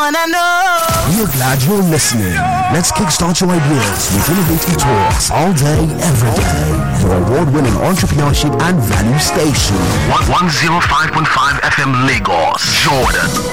wanna know. We are glad you're listening. Let's kickstart your ideas with innovative talks all day, every day. Your award-winning entrepreneurship and value station. 105.5 FM Lagos, Jordan.